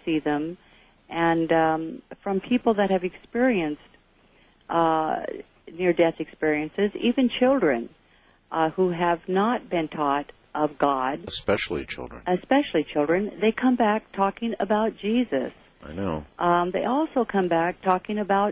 see them, and from people that have experienced near-death experiences, even children who have not been taught of God. Especially children. They come back talking about Jesus. I know. They also come back talking about